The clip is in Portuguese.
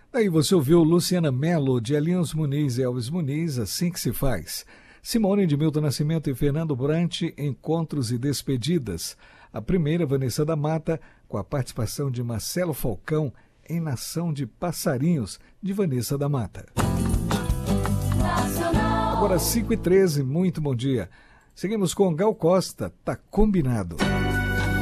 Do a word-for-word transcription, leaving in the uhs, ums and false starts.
Aí você ouviu Luciana Mello, de Elinhos Muniz e Elvis Muniz, Assim que se faz. Simone de Milton Nascimento e Fernando Brant, Encontros e Despedidas. A primeira, Vanessa da Mata, com a participação de Marcelo Falcão, em Nação de Passarinhos, de Vanessa da Mata. Agora cinco e treze, muito bom dia. Seguimos com Gal Costa, Tá Combinado.